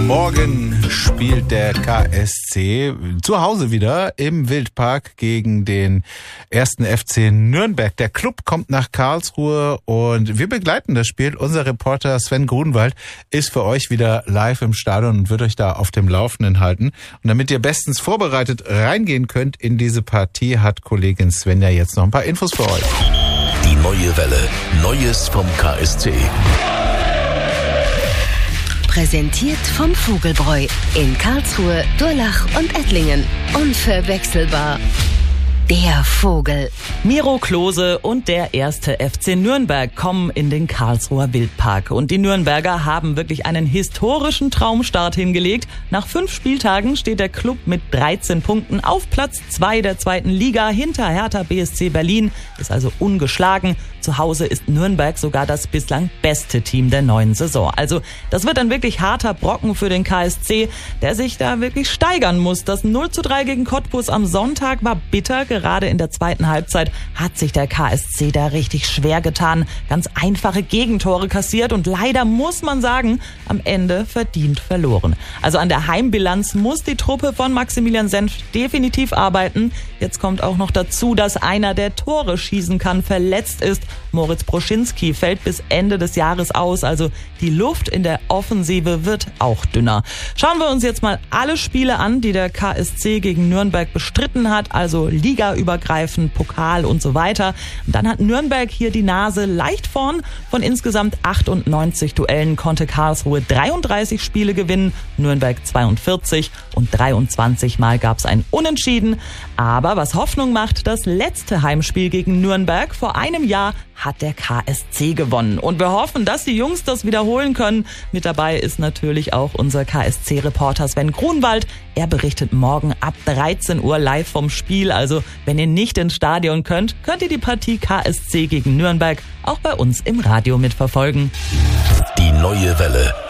Morgen spielt der KSC zu Hause wieder im Wildpark gegen den 1. FC Nürnberg. Der Club kommt nach Karlsruhe und wir begleiten das Spiel. Unser Reporter Sven Grunwald ist für euch wieder live im Stadion und wird euch da auf dem Laufenden halten. Und damit ihr bestens vorbereitet reingehen könnt in diese Partie, hat Kollegin Svenja jetzt noch ein paar Infos für euch. Die neue Welle. Neues vom KSC. Präsentiert vom Vogelbräu in Karlsruhe, Durlach und Ettlingen. Unverwechselbar. Der Vogel. Miro Klose und der 1. FC Nürnberg kommen in den Karlsruher Wildpark. Und die Nürnberger haben wirklich einen historischen Traumstart hingelegt. Nach 5 Spieltagen steht der Club mit 13 Punkten auf Platz 2 der 2. Liga hinter Hertha BSC Berlin. Ist also ungeschlagen. Zu Hause ist Nürnberg sogar das bislang beste Team der neuen Saison. Also das wird ein wirklich harter Brocken für den KSC, der sich da wirklich steigern muss. Das 0:3 gegen Cottbus am Sonntag war bitter. Gerade in der zweiten Halbzeit hat sich der KSC da richtig schwer getan. Ganz einfache Gegentore kassiert und leider muss man sagen, am Ende verdient verloren. Also an der Heimbilanz muss die Truppe von Maximilian Senf definitiv arbeiten. Jetzt kommt auch noch dazu, dass einer, der Tore schießen kann, verletzt ist. Moritz Broschinski fällt bis Ende des Jahres aus. Also die Luft in der Offensive wird auch dünner. Schauen wir uns jetzt mal alle Spiele an, die der KSC gegen Nürnberg bestritten hat. Also ligaübergreifend, Pokal und so weiter. Und dann hat Nürnberg hier die Nase leicht vorn. Von insgesamt 98 Duellen konnte Karlsruhe 33 Spiele gewinnen, Nürnberg 42 und 23 Mal gab es ein Unentschieden. Aber was Hoffnung macht, das letzte Heimspiel gegen Nürnberg vor einem Jahr hat der KSC gewonnen. Und wir hoffen, dass die Jungs das wiederholen können. Mit dabei ist natürlich auch unser KSC-Reporter Sven Grunwald. Er berichtet morgen ab 13 Uhr live vom Spiel. Also wenn ihr nicht ins Stadion könnt ihr die Partie KSC gegen Nürnberg auch bei uns im Radio mitverfolgen. Die neue Welle.